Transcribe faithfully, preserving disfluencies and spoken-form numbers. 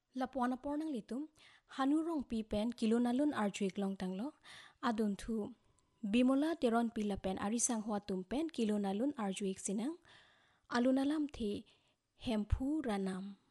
Lapuan apor nang litum hanurong pi pen kilo nalun arjuik long tanglo adun thu bimola teron pila pen arisang hua tum pen kilo nalun arjuik sinang alunalam thi hemphu ranam